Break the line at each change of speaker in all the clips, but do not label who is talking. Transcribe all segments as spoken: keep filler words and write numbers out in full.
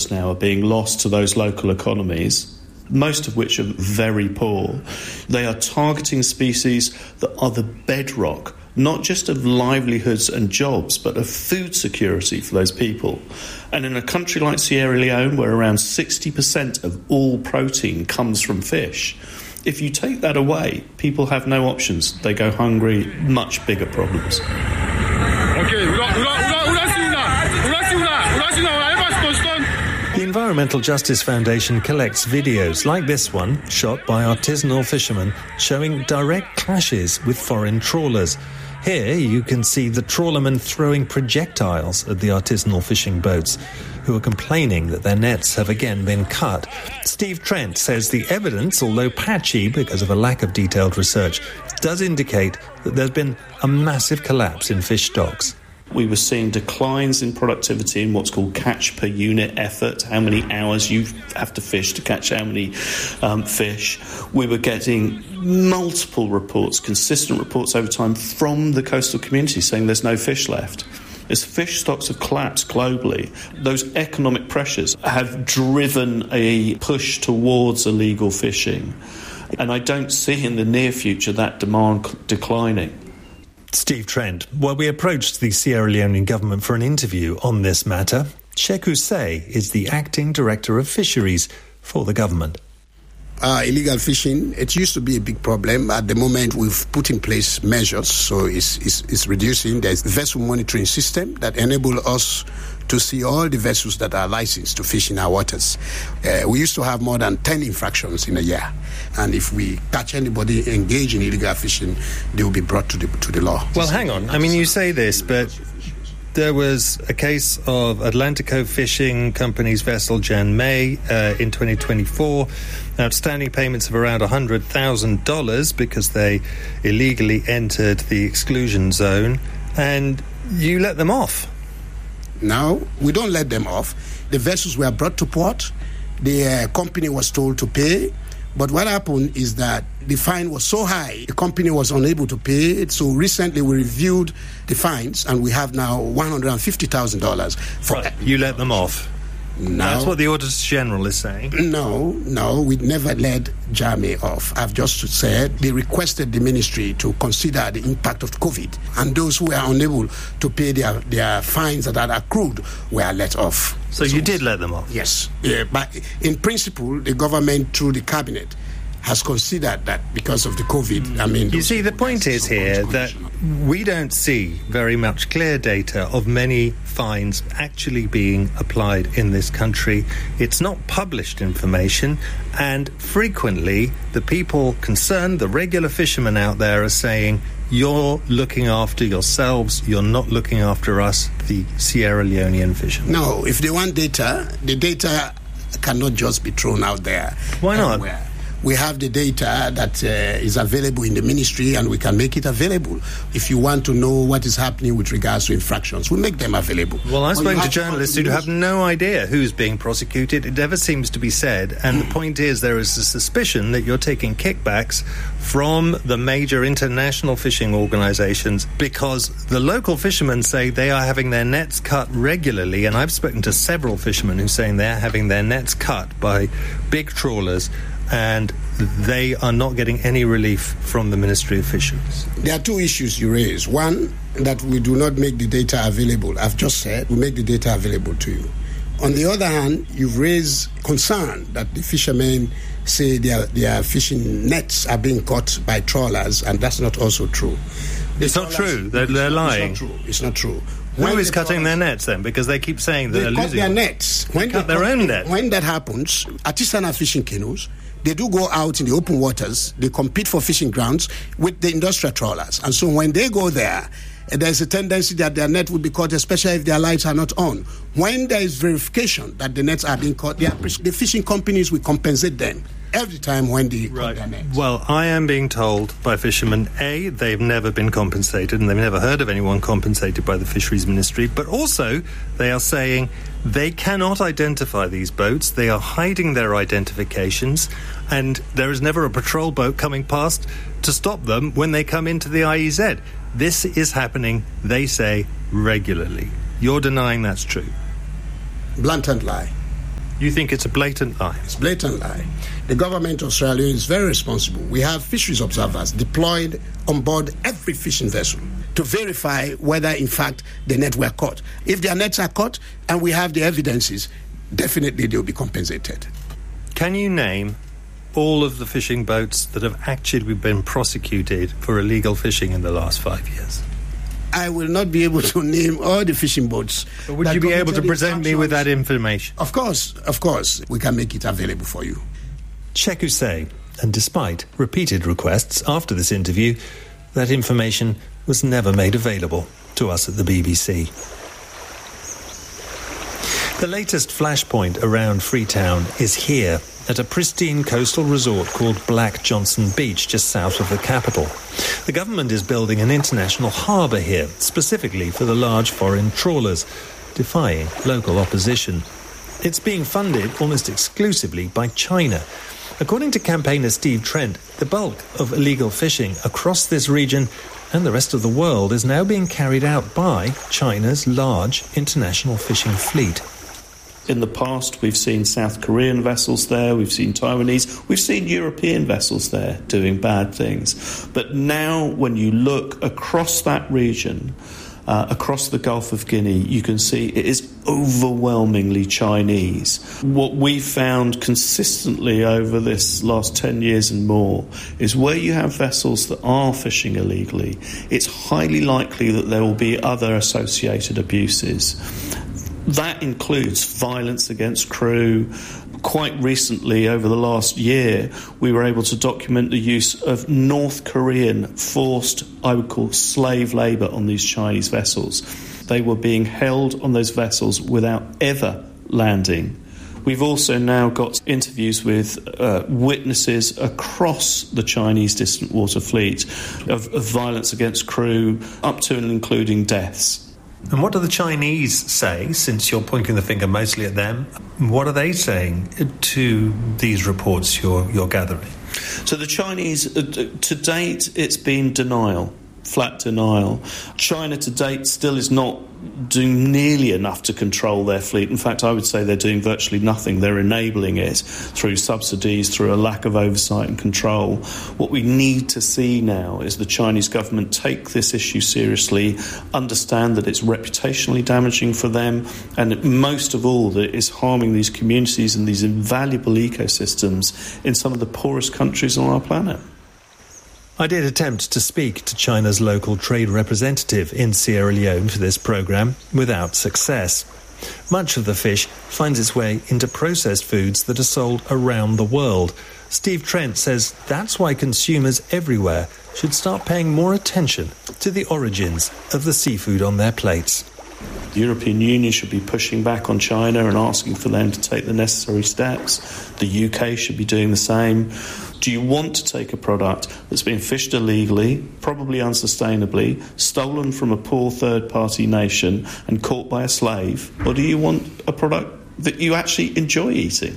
boats now are being lost to those local economies, most of which are very poor. They are targeting species that are the bedrock, not just of livelihoods and jobs, but of food security for those people. And in a country like Sierra Leone, where around sixty percent of all protein comes from fish, if you take that away, people have no options. They go hungry, much bigger problems.
The Environmental Justice Foundation collects videos like this one, shot by artisanal fishermen, showing direct clashes with foreign trawlers. Here you can see the trawlermen throwing projectiles at the artisanal fishing boats, who are complaining that their nets have again been cut. Steve Trent says the evidence, although patchy because of a lack of detailed research, does indicate that there's been a massive collapse in fish stocks.
We were seeing declines in productivity in what's called catch per unit effort, how many hours you have to fish to catch how many um, fish. We were getting multiple reports, consistent reports over time from the coastal community saying there's no fish left. As fish stocks have collapsed globally, those economic pressures have driven a push towards illegal fishing. And I don't see in the near future that demand declining.
Steve Trent. Well, we approached the Sierra Leonean government for an interview on this matter. Sheku Say is the acting director of fisheries for the government.
Uh, illegal fishing, it used to be a big problem. At the moment, we've put in place measures, so it's, it's, it's reducing. There's a vessel monitoring system that enables us to see all the vessels that are licensed to fish in our waters. Uh, we used to have more than ten infractions in a year. And if we catch anybody engaged in illegal fishing, they will be brought to the, to the law.
Well, hang on. I mean, you say this, but there was a case of Atlantico Fishing Company's vessel Jan May uh, in twenty twenty-four. Outstanding payments of around one hundred thousand dollars because they illegally entered the exclusion zone, and you let them off.
No, we don't let them off. The vessels were brought to port. The uh, company was told to pay. But what happened is that the fine was so high, the company was unable to pay it. So recently we reviewed the fines, and we have now one hundred fifty thousand dollars. For
right. You let them off?
No.
That's what the Auditor General is saying.
No, no, we never let Jamie off. I've just said they requested the ministry to consider the impact of COVID, and those who were unable to pay their, their fines that had accrued were let off.
So, so you did let them off?
Yes. Yeah, but in principle, the government, through the cabinet, has considered that because of the COVID, I mean...
You see, the point is here that we don't see very much clear data of many fines actually being applied in this country. It's not published information, and frequently the people concerned, the regular fishermen out there, are saying, you're looking after yourselves, you're not looking after us, the Sierra Leonean fishermen.
No, if they want data, the data cannot just be thrown out there.
Why not?
Everywhere. We have the data that uh, is available in the ministry, and we can make it available. If you want to know what is happening with regards to infractions, we make them available.
Well, I've spoken to journalists who have no idea who's being prosecuted. It never seems to be said. And the point is, there is a suspicion that you're taking kickbacks from the major international fishing organisations, because the local fishermen say they are having their nets cut regularly. And I've spoken to several fishermen who are saying they're having their nets cut by big trawlers, and they are not getting any relief from the Ministry of Fisheries.
There are two issues you raise. One, that we do not make the data available. I've just said we make the data available to you. On the other hand, you've raised concern that the fishermen say their, their fishing nets are being caught by trawlers, and that's not also true. The
it's not true. They're, they're lying.
It's not true. It's not true.
Who when is the cutting their nets then? Because they keep saying that
they
they're
cut
losing
their
them.
nets. When
they cut
they
their
cut,
own nets.
When that happens, artisanal fishing canoes, they do go out in the open waters. They compete for fishing grounds with the industrial trawlers. And so when they go there, there's a tendency that their net will be caught, especially if their lights are not on. When there is verification that the nets are being caught, the fishing companies will compensate them every time when they
right.
cut their nets.
Well, I am being told by fishermen, A, they've never been compensated, and they've never heard of anyone compensated by the Fisheries Ministry, but also they are saying they cannot identify these boats, they are hiding their identifications, and there is never a patrol boat coming past to stop them when they come into the I E Z. This is happening, they say, regularly. You're denying that's true.
Blatant lie.
You think it's a blatant lie?
It's a blatant lie. The government of Australia is very responsible. We have fisheries observers deployed on board every fishing vessel to verify whether, in fact, the nets were caught. If their nets are caught and we have the evidences, definitely they will be compensated.
Can you name all of the fishing boats that have actually been prosecuted for illegal fishing in the last five years?
I will not be able to name all the fishing boats.
But would you be able to present me with that information?
Of course, of course. We can make it available for you.
Sheku say, and despite repeated requests after this interview, that information was never made available to us at the B B C. The latest flashpoint around Freetown is here, at a pristine coastal resort called Black Johnson Beach, just south of the capital. The government is building an international harbour here, specifically for the large foreign trawlers, defying local opposition. It's being funded almost exclusively by China. According to campaigner Steve Trent, the bulk of illegal fishing across this region and the rest of the world is now being carried out by China's large international fishing fleet.
In the past, we've seen South Korean vessels there, we've seen Taiwanese, we've seen European vessels there doing bad things. But now, when you look across that region, uh, across the Gulf of Guinea, you can see it is overwhelmingly Chinese. What we've found consistently over this last ten years and more is where you have vessels that are fishing illegally, it's highly likely that there will be other associated abuses. That includes violence against crew. Quite recently, over the last year, we were able to document the use of North Korean forced, I would call, slave labour on these Chinese vessels. They were being held on those vessels without ever landing. We've also now got interviews with uh, witnesses across the Chinese distant water fleet of, of violence against crew, up to and including deaths.
And what do the Chinese say, since you're pointing the finger mostly at them? What are they saying to these reports you're, you're gathering?
So the Chinese, uh, to date, it's been denial, flat denial. China to date still is not doing nearly enough to control their fleet. In fact, I would say they're doing virtually nothing. They're enabling it through subsidies, through a lack of oversight and control. What we need to see now is the Chinese government take this issue seriously, understand that it's reputationally damaging for them, and most of all, that it is harming these communities and these invaluable ecosystems in some of the poorest countries on our planet.
I did attempt to speak to China's local trade representative in Sierra Leone for this programme, without success. Much of the fish finds its way into processed foods that are sold around the world. Steve Trent says that's why consumers everywhere should start paying more attention to the origins of the seafood on their plates.
The European Union should be pushing back on China and asking for them to take the necessary steps. The U K should be doing the same. Do you want to take a product that's been fished illegally, probably unsustainably, stolen from a poor third-party nation and caught by a slave, or do you want a product that you actually enjoy eating?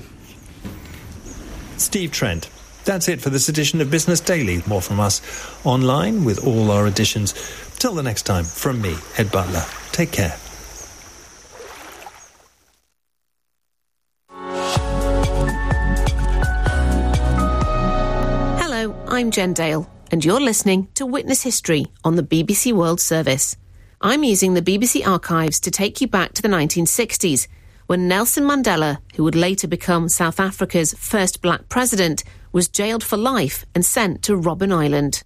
Steve Trent. That's it for this edition of Business Daily. More from us online with all our editions. Till the next time, from me, Ed Butler. Take care.
Hello, I'm Jen Dale, and you're listening to Witness History on the B B C World Service. I'm using the B B C archives to take you back to the nineteen sixties, when Nelson Mandela, who would later become South Africa's first black president, was jailed for life and sent to Robben Island.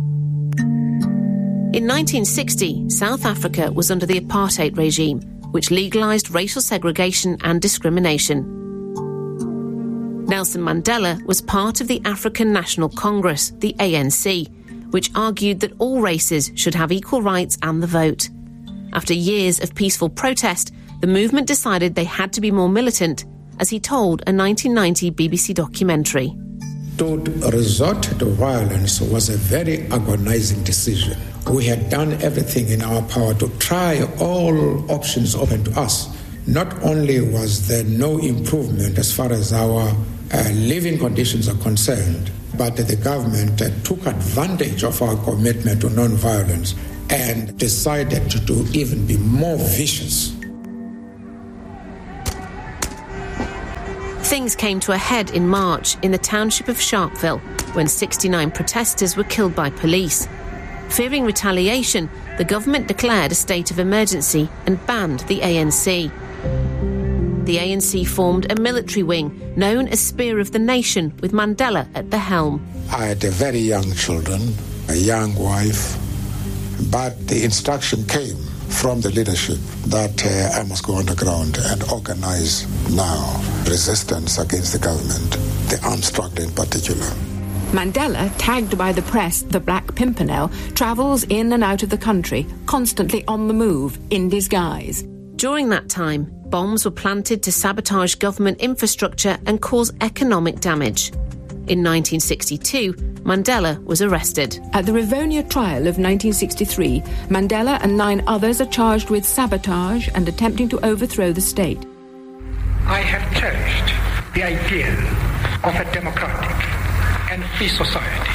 In nineteen sixty, South Africa was under the apartheid regime, which legalised racial segregation and discrimination. Nelson Mandela was part of the African National Congress, the A N C, which argued that all races should have equal rights and the vote. After years of peaceful protest, the movement decided they had to be more militant, as he told a nineteen ninety B B C documentary.
To resort to violence was a very agonizing decision. We had done everything in our power to try all options open to us. Not only was there no improvement as far as our uh, living conditions are concerned, but the government uh, took advantage of our commitment to non-violence and decided to, to even be more vicious.
Things came to a head in March in the township of Sharpeville when sixty-nine protesters were killed by police. Fearing retaliation, the government declared a state of emergency and banned the A N C. The A N C formed a military wing known as Spear of the Nation, with Mandela at the helm.
I had very young children, a young wife, but the instruction came from the leadership that uh, I must go underground and organize now resistance against the government, the armed struggle in particular.
Mandela, tagged by the press the Black Pimpernel, travels in and out of the country, constantly on the move, in disguise.
During that time, bombs were planted to sabotage government infrastructure and cause economic damage. In nineteen sixty-two, Mandela was arrested.
At the Rivonia trial of nineteen sixty-three, Mandela and nine others are charged with sabotage and attempting to overthrow the state.
I have cherished the idea of a democratic and free society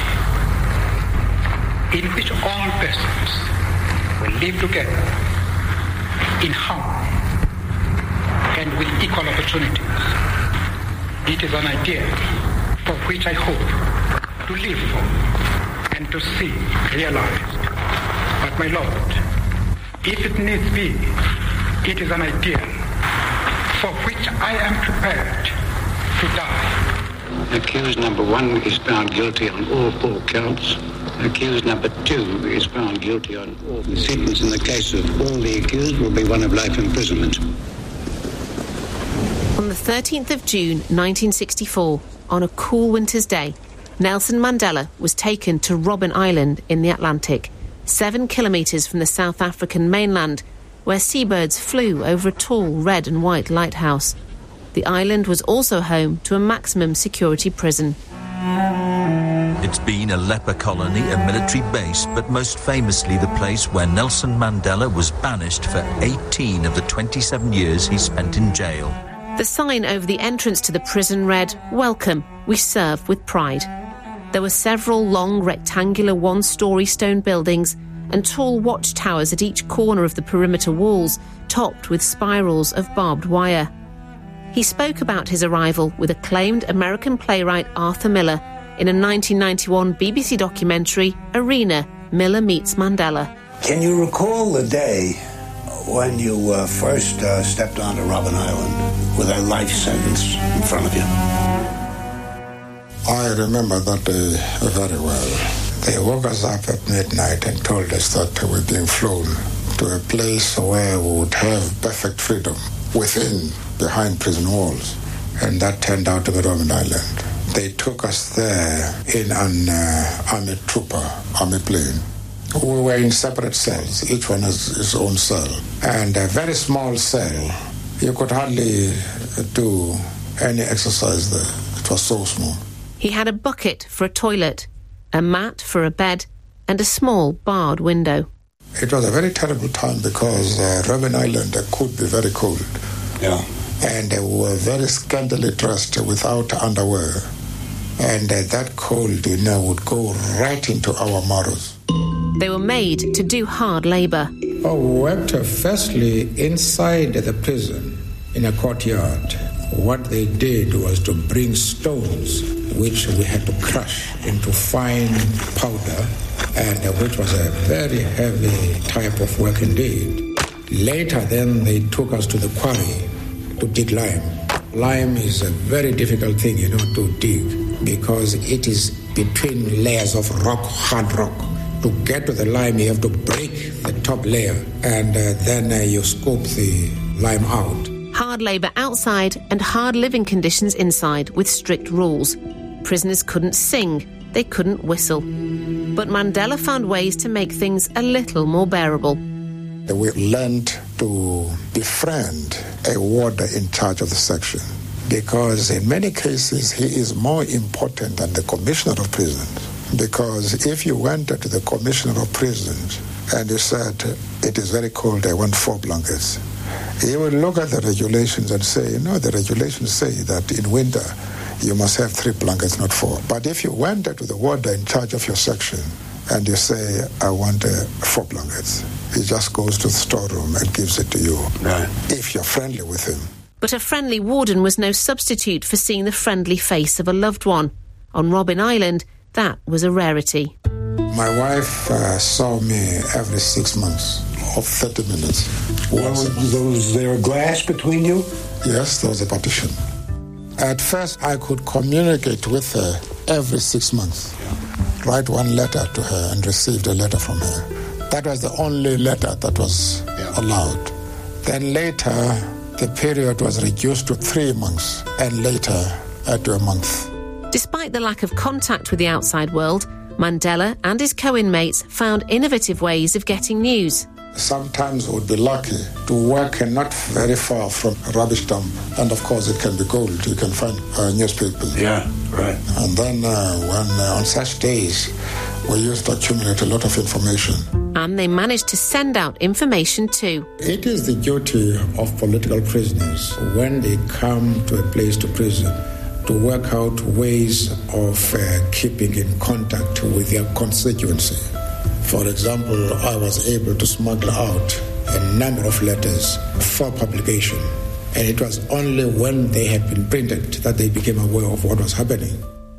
in which all persons will live together in harmony and with equal opportunities. It is an idea for which I hope to live for and to see realized. But my Lord, if it needs be, it is an idea for which I am prepared to die.
Accused number one is found guilty on all four counts. Accused number two is found guilty on all. The sentence in the case of all the accused will be one of life imprisonment.
On the thirteenth of June nineteen sixty-four, on a cool winter's day, Nelson Mandela was taken to Robben Island in the Atlantic, seven kilometres from the South African mainland, where seabirds flew over a tall red and white lighthouse. The island was also home to a maximum security prison.
It's been a leper colony, a military base, but most famously the place where Nelson Mandela was banished for eighteen of the twenty-seven years he spent in jail.
The sign over the entrance to the prison read, "Welcome, we serve with pride." There were several long rectangular one-storey stone buildings and tall watchtowers at each corner of the perimeter walls, topped with spirals of barbed wire. He spoke about his arrival with acclaimed American playwright Arthur Miller in a nineteen ninety-one B B C documentary, Arena, Miller Meets Mandela.
Can you recall the day when you uh, first uh, stepped onto Robben Island with a life sentence in front of you?
I remember that day very well. They woke us up at midnight and told us that we were being flown to a place where we would have perfect freedom within, behind prison walls. And that turned out to be Robben Island. They took us there in an uh, army trooper, army plane. We were in separate cells, each one has his own cell. And a very small cell. You could hardly do any exercise there. It was so small.
He had a bucket for a toilet, a mat for a bed, and a small barred window.
It was a very terrible time because uh, Robben Island uh, could be very cold.
Yeah.
And uh, we were very scantily dressed without underwear. And uh, that cold, you know, would go right into our marrows.
They were made to do hard labour.
Oh, we worked uh, firstly inside the prison in a courtyard. What they did was to bring stones, which we had to crush into fine powder, and uh, which was a very heavy type of work indeed. Later then they took us to the quarry to dig lime. Lime is a very difficult thing, you know, to dig because it is between layers of rock, hard rock. To get to the lime, you have to break the top layer and uh, then uh, you scoop the lime out.
Hard labour outside and hard living conditions inside with strict rules. Prisoners couldn't sing, they couldn't whistle. But Mandela found ways to make things a little more bearable.
We learned to befriend a warder in charge of the section because in many cases he is more important than the commissioner of prisons. Because if you went to the commissioner of prisons and you said, it is very cold, I want four blankets, he would look at the regulations and say, no, the regulations say that in winter you must have three blankets, not four. But if you went to the warder in charge of your section and you say, I want uh, four blankets, he just goes to the storeroom and gives it to you.
Right.
If you're friendly with him.
But a friendly warden was no substitute for seeing the friendly face of a loved one. On Robben Island, that was a rarity.
My wife uh, saw me every six months, of thirty minutes.
Well, was there a glass between you?
Yes, there was a partition. At first, I could communicate with her every six months. Yeah. Write one letter to her and receive a letter from her. That was the only letter that was yeah. allowed. Then later, the period was reduced to three months, and later uh, to a month.
Despite the lack of contact with the outside world, Mandela and his co-inmates found innovative ways of getting news.
Sometimes we would be lucky to work not very far from a rubbish dump. And of course it can be gold. You can find uh, newspapers.
Yeah, right.
And then uh, when uh, on such days, we used to accumulate a lot of information.
And they managed to send out information too.
It is the duty of political prisoners, when they come to a place to prison, to work out ways of uh, keeping in contact with their constituency. For example, I was able to smuggle out a number of letters for publication, and it was only when they had been printed that they became aware of what was happening.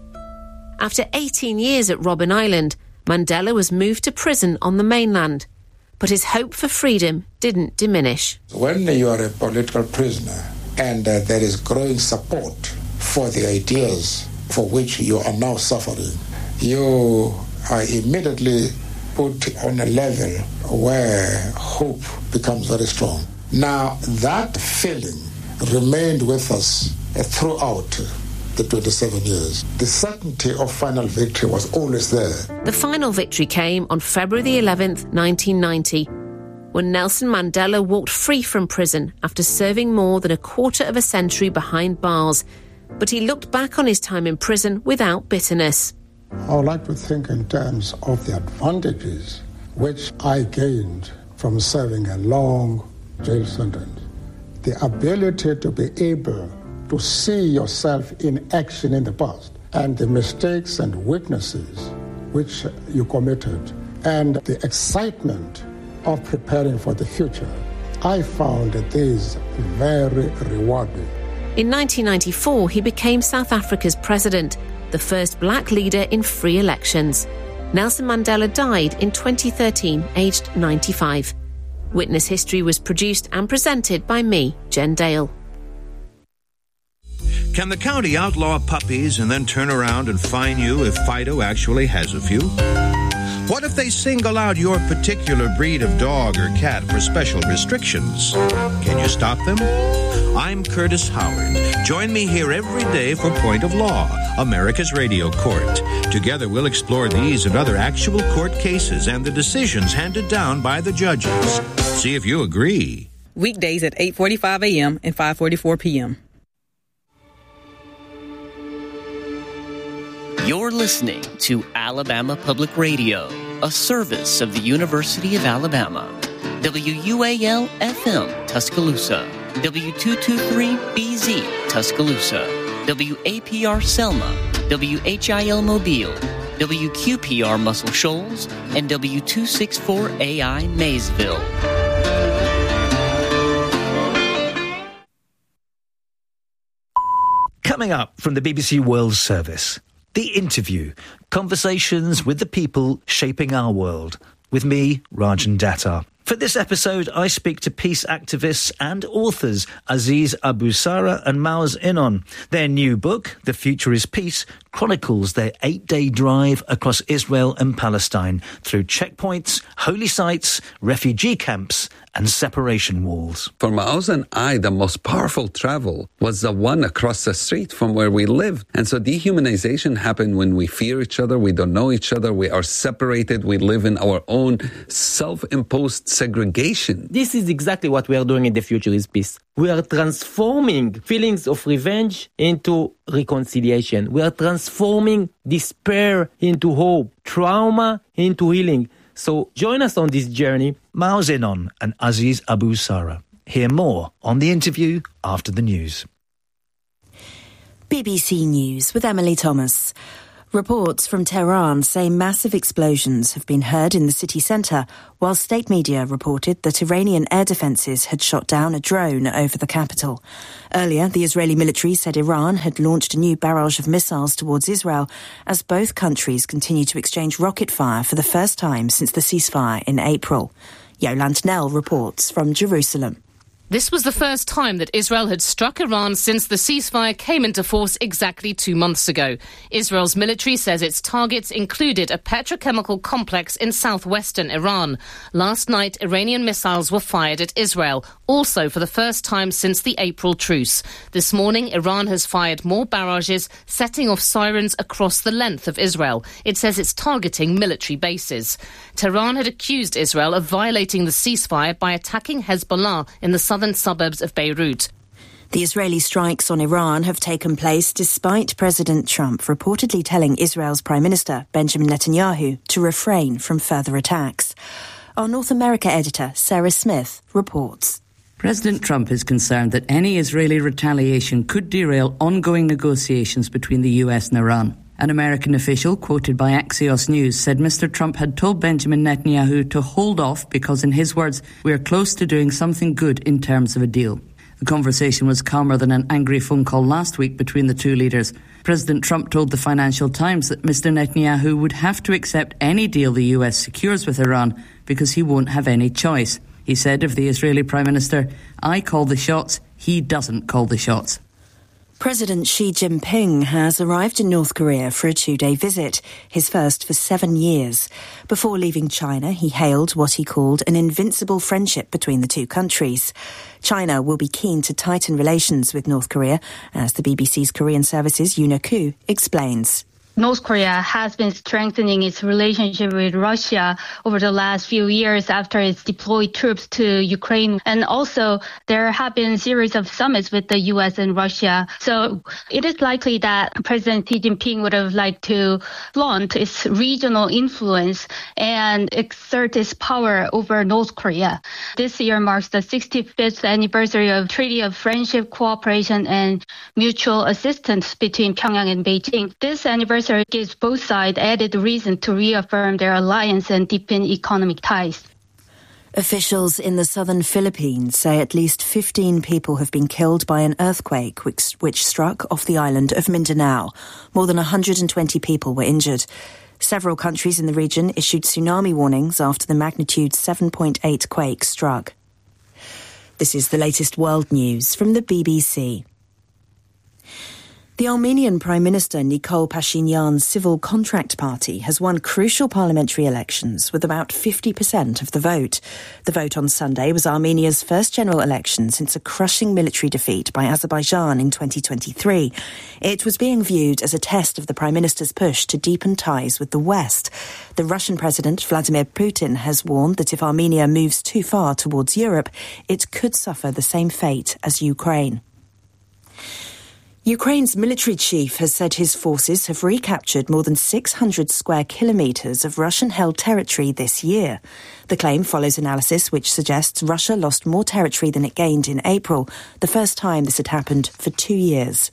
After eighteen years at Robben Island, Mandela was moved to prison on the mainland, but his hope for freedom didn't diminish.
When you are a political prisoner and uh, there is growing support for the ideas for which you are now suffering, you are immediately put on a level where hope becomes very strong. Now, that feeling remained with us throughout the twenty-seven years. The certainty of final victory was always there.
The final victory came on February the eleventh, nineteen ninety, when Nelson Mandela walked free from prison after serving more than a quarter of a century behind bars. But he looked back on his time in prison without bitterness.
I would like to think in terms of the advantages which I gained from serving a long jail sentence. The ability to be able to see yourself in action in the past, and the mistakes and weaknesses which you committed, and the excitement of preparing for the future. I found this very rewarding.
In nineteen ninety-four, he became South Africa's president, the first black leader in free elections. Nelson Mandela died in twenty thirteen, aged ninety-five. Witness History was produced and presented by me, Jen Dale.
Can the county outlaw puppies and then turn around and fine you if Fido actually has a few? What if they single out your particular breed of dog or cat for special restrictions? Can you stop them? I'm Curtis Howard. Join me here every day for Point of Law, America's radio court. Together we'll explore these and other actual court cases and the decisions handed down by the judges. See if you agree.
Weekdays at eight forty-five a.m. and five forty-four p.m.
You're listening to Alabama Public Radio, a service of the University of Alabama. W U A L F M, Tuscaloosa. W two twenty-three B Z, Tuscaloosa. W A P R Selma. W H I L Mobile. W Q P R Muscle Shoals. And W two sixty-four A I Maysville.
Coming up from the B B C World Service, The Interview, conversations with the people shaping our world, with me, Rajan Datta. For this episode, I speak to peace activists and authors Aziz Abusara and Maoz Innon. Their new book, The Future is Peace, chronicles their eight-day drive across Israel and Palestine through checkpoints, holy sites, refugee camps and separation walls.
For Maoz and I, the most powerful travel was the one across the street from where we lived. And so dehumanization happened when we fear each other, we don't know each other, we are separated, we live in our own self-imposed segregation.
This is exactly what we are doing in The Future is Peace. We are transforming feelings of revenge into reconciliation. We are transforming despair into hope, trauma into healing. So join us on this journey.
Maoz Innon and Aziz Abusara. Hear more on The Interview after the news.
B B C News with Emily Thomas. Reports from Tehran say massive explosions have been heard in the city centre, while state media reported that Iranian air defences had shot down a drone over the capital. Earlier, the Israeli military said Iran had launched a new barrage of missiles towards Israel as both countries continue to exchange rocket fire for the first time since the ceasefire in April. Yolande Knell reports from Jerusalem.
This was the first time that Israel had struck Iran since the ceasefire came into force exactly two months ago. Israel's military says its targets included a petrochemical complex in southwestern Iran. Last night, Iranian missiles were fired at Israel, also for the first time since the April truce. This morning, Iran has fired more barrages, setting off sirens across the length of Israel. It says it's targeting military bases. Tehran had accused Israel of violating the ceasefire by attacking Hezbollah in the southern suburbs of Beirut.
The Israeli strikes on Iran have taken place despite President Trump reportedly telling Israel's Prime Minister, Benjamin Netanyahu, to refrain from further attacks. Our North America editor, Sarah Smith, reports.
President Trump is concerned that any Israeli retaliation could derail ongoing negotiations between the U S and Iran. An American official, quoted by Axios News, said Mister Trump had told Benjamin Netanyahu to hold off because, in his words, we are close to doing something good in terms of a deal. The conversation was calmer than an angry phone call last week between the two leaders. President Trump told the Financial Times that Mister Netanyahu would have to accept any deal the U S secures with Iran because he won't have any choice. He said of the Israeli Prime Minister, "I call the shots, he doesn't call the shots."
President Xi Jinping has arrived in North Korea for a two-day visit, his first for seven years. Before leaving China, he hailed what he called an invincible friendship between the two countries. China will be keen to tighten relations with North Korea, as the B B C's Korean services Yoona Koo explains.
North Korea has been strengthening its relationship with Russia over the last few years after it's deployed troops to Ukraine. And also, there have been a series of summits with the U S and Russia. So it is likely that President Xi Jinping would have liked to flaunt its regional influence and exert its power over North Korea. This year marks the sixty-fifth anniversary of Treaty of Friendship, Cooperation, and Mutual Assistance between Pyongyang and Beijing. This anniversary gives both sides added reason to reaffirm their alliance and deepen economic ties.
Officials in the southern Philippines say at least fifteen people have been killed by an earthquake which, which struck off the island of Mindanao. More than one hundred twenty people were injured. Several countries in the region issued tsunami warnings after the magnitude seven point eight quake struck. This is the latest world news from the B B C. The Armenian Prime Minister Nikol Pashinyan's Civil Contract Party has won crucial parliamentary elections with about fifty percent of the vote. The vote on Sunday was Armenia's first general election since a crushing military defeat by Azerbaijan in twenty twenty-three. It was being viewed as a test of the Prime Minister's push to deepen ties with the West. The Russian President Vladimir Putin has warned that if Armenia moves too far towards Europe, it could suffer the same fate as Ukraine. Ukraine's military chief has said his forces have recaptured more than six hundred square kilometres of Russian-held territory this year. The claim follows analysis which suggests Russia lost more territory than it gained in April, the first time this had happened for two years.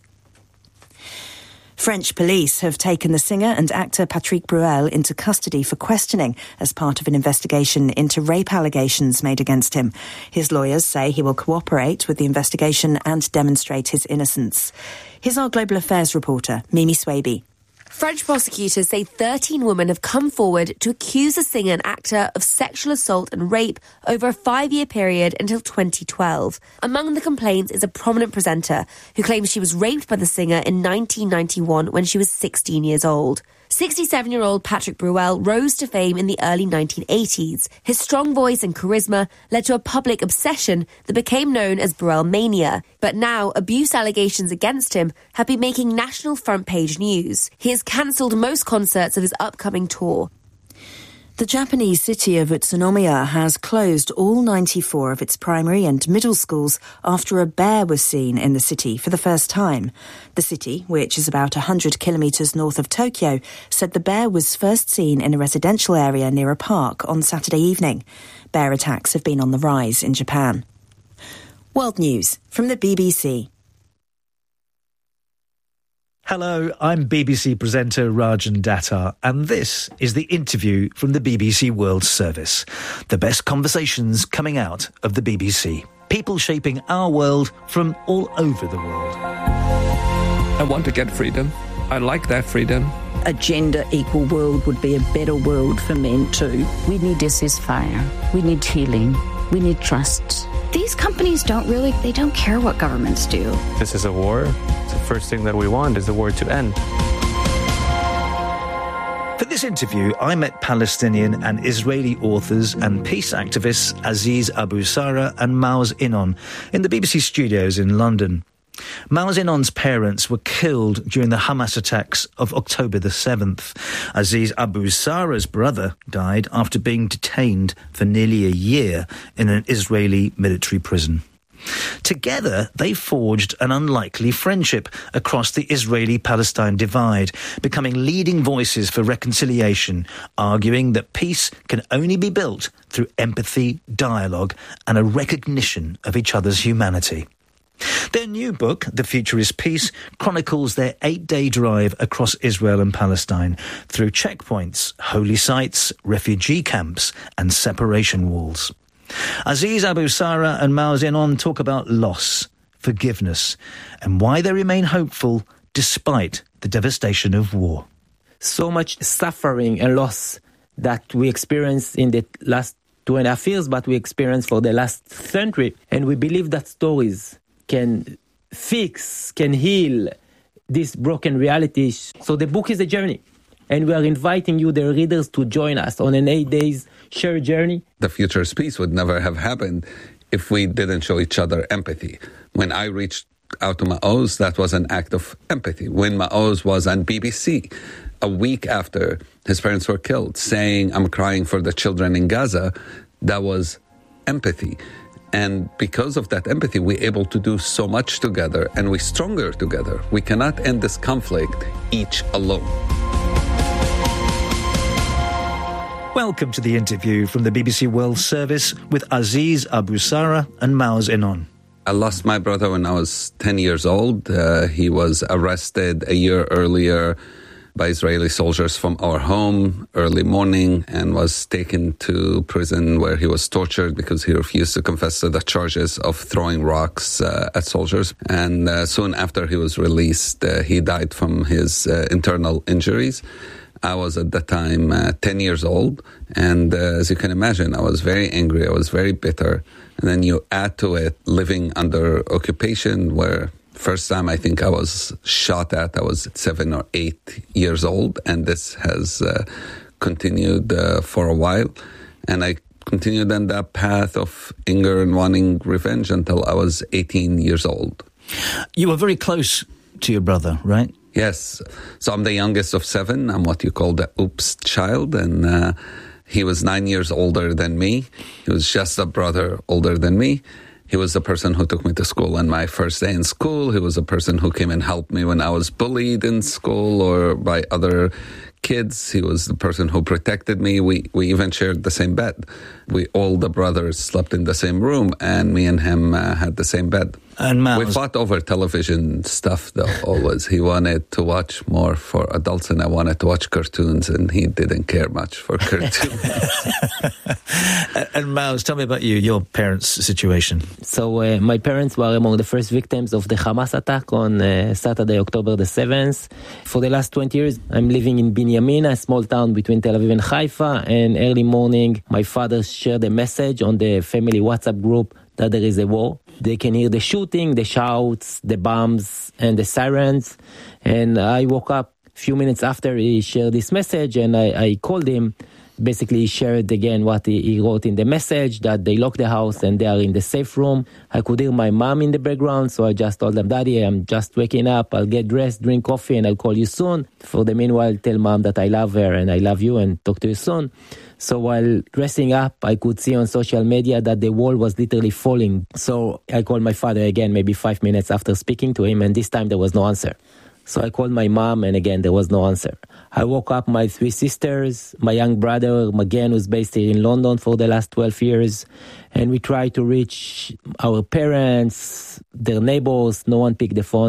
French police have taken the singer and actor Patrick Bruel into custody for questioning as part of an investigation into rape allegations made against him. His lawyers say he will cooperate with the investigation and demonstrate his innocence. Here's our Global Affairs reporter, Mimi Swaby.
French prosecutors say thirteen women have come forward to accuse the singer and actor of sexual assault and rape over a five-year period until twenty twelve. Among the complaints is a prominent presenter who claims she was raped by the singer in nineteen ninety-one when she was sixteen years old. sixty-seven-year-old Patrick Bruel rose to fame in the early nineteen eighties. His strong voice and charisma led to a public obsession that became known as Bruel Mania. But now, abuse allegations against him have been making national front-page news. He has cancelled most concerts of his upcoming tour.
The Japanese city of Utsunomiya has closed all ninety-four of its primary and middle schools after a bear was seen in the city for the first time. The city, which is about one hundred kilometres north of Tokyo, said the bear was first seen in a residential area near a park on Saturday evening. Bear attacks have been on the rise in Japan. World News from the B B C.
Hello, I'm B B C presenter Rajan Datar, and this is the interview from the B B C World Service. The best conversations coming out of the B B C. People shaping our world from all over the world.
I want to get freedom. I like that freedom.
A gender equal world would be a better world for men too.
We need a ceasefire. We need healing. We need trust.
These companies don't really, they don't care what governments do.
This is a war. The first thing that we want is the war to end.
For this interview, I met Palestinian and Israeli authors and peace activists Aziz Abu Sara and Maoz Innon in the B B C studios in London. Maoz Innon's parents were killed during the Hamas attacks of October the seventh. Aziz Abu Sara's brother died after being detained for nearly a year in an Israeli military prison. Together, they forged an unlikely friendship across the Israeli-Palestine divide, becoming leading voices for reconciliation, arguing that peace can only be built through empathy, dialogue, and a recognition of each other's humanity. Their new book, The Future is Peace, chronicles their eight-day drive across Israel and Palestine through checkpoints, holy sites, refugee camps and separation walls. Aziz Abu Sara and Maoz Innon talk about loss, forgiveness and why they remain hopeful despite the devastation of war.
So much suffering and loss that we experienced in the last two and a half years, but we experienced for the last century. And we believe that stories can fix, can heal these broken realities. So the book is a journey. And we are inviting you, the readers, to join us on an eight days shared journey.
The Future is Peace would never have happened if we didn't show each other empathy. When I reached out to Maoz, that was an act of empathy. When Maoz was on B B C a week after his parents were killed, saying, "I'm crying for the children in Gaza," that was empathy. And because of that empathy, we're able to do so much together, and we're stronger together. We cannot end this conflict each alone.
Welcome to the interview from the B B C World Service with Aziz Abu Sara and Maoz Innon.
I lost my brother when I was ten years old. Uh, he was arrested a year earlier by Israeli soldiers from our home early morning and was taken to prison where he was tortured because he refused to confess to the charges of throwing rocks uh, at soldiers. And uh, soon after he was released, uh, he died from his uh, internal injuries. I was at that time uh, ten years old, and uh, as you can imagine, I was very angry, I was very bitter. And then you add to it living under occupation, where first time I think I was shot at, I was seven or eight years old, and this has uh, continued uh, for a while. And I continued on that path of anger and wanting revenge until I was eighteen years old.
You were very close to your brother, right?
Yes. So I'm the youngest of seven. I'm what you call the oops child. And uh, he was nine years older than me. He was just a brother older than me. He was the person who took me to school on my first day in school. He was the person who came and helped me when I was bullied in school or by other kids. He was the person who protected me. We we even shared the same bed. We all the brothers slept in the same room, and me and him uh, had the same bed.
And Maoz,
we fought over television stuff, though, always. He wanted to watch more for adults, and I wanted to watch cartoons, and he didn't care much for cartoons.
And Maoz, tell me about you, your parents' situation.
So uh, my parents were among the first victims of the Hamas attack on uh, Saturday, October the seventh. For the last twenty years, I'm living in Binyamin, a small town between Tel Aviv and Haifa, and early morning, my father shared a message on the family WhatsApp group that there is a war. They can hear the shooting, the shouts, the bombs, and the sirens. And I woke up a few minutes after he shared this message, and I, I called him. Basically, he shared again what he, he wrote in the message, that they locked the house and they are in the safe room. I could hear my mom in the background, so I just told them, "Daddy, I'm just waking up. I'll get dressed, drink coffee, and I'll call you soon." For the meanwhile, tell Mom that I love her and I love you and talk to you soon. So while dressing up, I could see on social media that the wall was literally falling. So I called my father again, maybe five minutes after speaking to him, and this time there was no answer. So I called my mom, and again, there was no answer. I woke up my three sisters, my young brother, Magen, who's based here in London for the last twelve years, and we tried to reach our parents, their neighbors. No one picked the phone.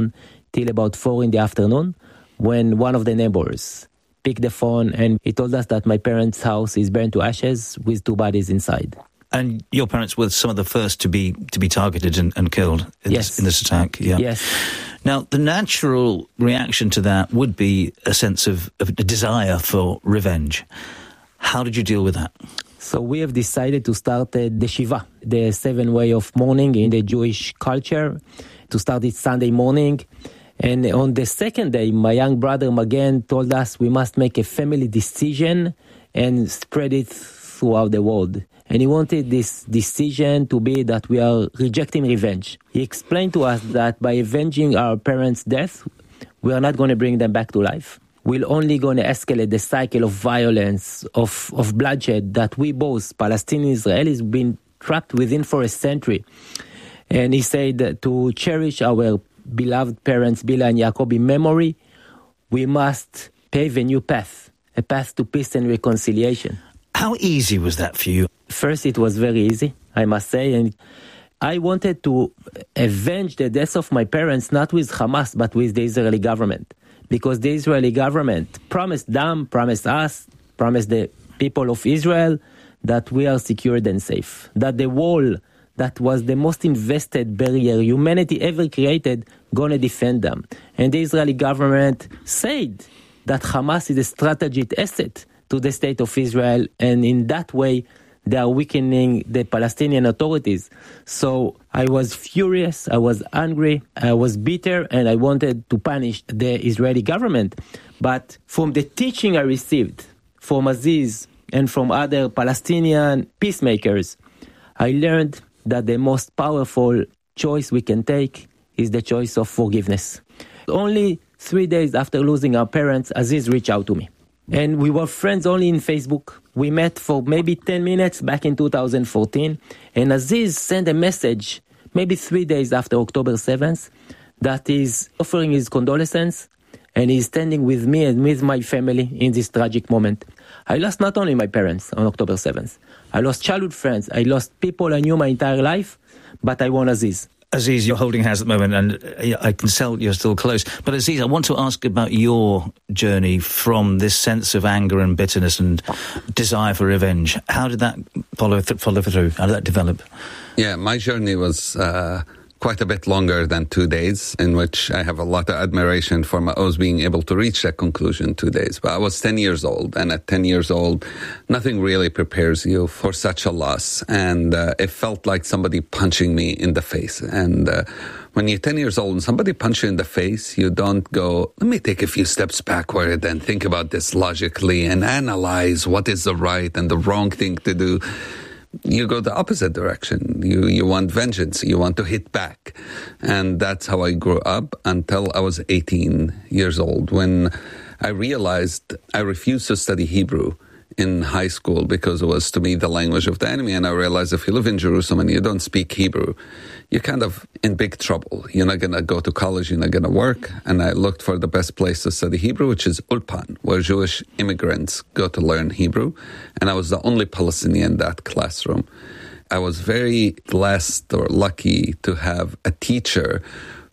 till about four in the afternoon, when one of the neighbors picked the phone and he told us that my parents' house is burned to ashes with two bodies inside.
And your parents were some of the first to be to be targeted and, and killed in,
yes.
this, in this attack. Yeah.
Yes.
Now, the natural reaction to that would be a sense of, of a desire for revenge. How did you deal with that?
So we have decided to start uh, the Shiva, the seven way of mourning in the Jewish culture, to start it Sunday morning. And on the second day, my young brother Magen told us we must make a family decision and spread it throughout the world. And he wanted this decision to be that we are rejecting revenge. He explained to us that by avenging our parents' death, we are not going to bring them back to life. We're only going to escalate the cycle of violence, of, of bloodshed that we both, Palestinian and Israelis, been trapped within for a century. And he said that to cherish our beloved parents, Bila and Yaakov, in memory, we must pave a new path, a path to peace and reconciliation.
How easy was that for you?
First, it was very easy, I must say. And I wanted to avenge the deaths of my parents, not with Hamas, but with the Israeli government. Because the Israeli government promised them, promised us, promised the people of Israel that we are secured and safe. That the wall that was the most invested barrier humanity ever created going to defend them. And the Israeli government said that Hamas is a strategic asset to the state of Israel, and in that way they are weakening the Palestinian authorities. So I was furious, I was angry, I was bitter, and I wanted to punish the Israeli government. But from the teaching I received from Aziz and from other Palestinian peacemakers, I learned that the most powerful choice we can take is the choice of forgiveness. Only three days after losing our parents, Aziz reached out to me. And we were friends only in Facebook. We met for maybe ten minutes back in two thousand fourteen. And Aziz sent a message, maybe three days after October seventh, that is offering his condolences. And he's standing with me and with my family in this tragic moment. I lost not only my parents on October seventh. I lost childhood friends. I lost people I knew my entire life. But I won Aziz.
Aziz, you're holding hands at the moment, and I can tell you're still close. But Aziz, I want to ask about your journey from this sense of anger and bitterness and desire for revenge. How did that follow, th- follow through? How did that develop?
Yeah, my journey was uh, quite a bit longer than two days, in which I have a lot of admiration for Maoz being able to reach that conclusion in two days. But I was ten years old, and at ten years old, nothing really prepares you for such a loss. And uh, it felt like somebody punching me in the face. And uh, when you're ten years old and somebody punches you in the face, you don't go, let me take a few steps backward and think about this logically and analyze what is the right and the wrong thing to do. You go the opposite direction. You you want vengeance. You want to hit back. And that's how I grew up until I was eighteen years old, when I realized I refused to study Hebrew in high school because it was, to me, the language of the enemy. And I realized if you live in Jerusalem and you don't speak Hebrew, you're kind of in big trouble. You're not going to go to college, you're not going to work. And I looked for the best place to study Hebrew, which is Ulpan, where Jewish immigrants go to learn Hebrew. And I was the only Palestinian in that classroom. I was very blessed or lucky to have a teacher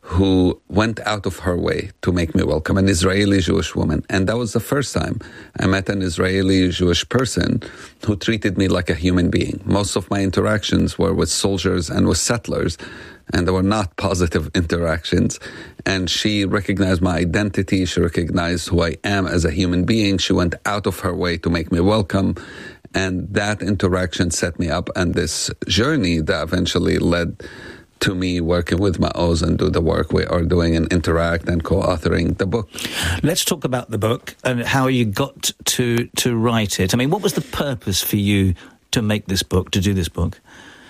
who went out of her way to make me welcome, an Israeli Jewish woman. And that was the first time I met an Israeli Jewish person who treated me like a human being. Most of my interactions were with soldiers and with settlers, and they were not positive interactions. And she recognized my identity. She recognized who I am as a human being. She went out of her way to make me welcome. And that interaction set me up on this journey that eventually led to me working with Maoz and do the work we are doing and interact and co-authoring the book.
Let's talk about the book and how you got to to write it. I mean, what was the purpose for you to make this book, to do this book?